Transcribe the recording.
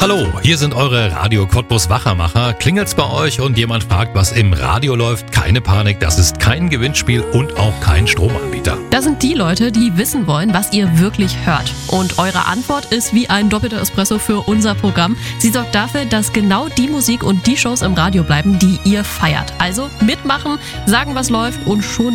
Hallo, hier sind eure Radio Cottbus Wachermacher. Klingelt's bei euch und jemand fragt, was im Radio läuft? Keine Panik, das ist kein Gewinnspiel und auch kein Stromanbieter. Das sind die Leute, die wissen wollen, was ihr wirklich hört. Und eure Antwort ist wie ein doppelter Espresso für unser Programm. Sie sorgt dafür, dass genau die Musik und die Shows im Radio bleiben, die ihr feiert. Also mitmachen, sagen, was läuft und schon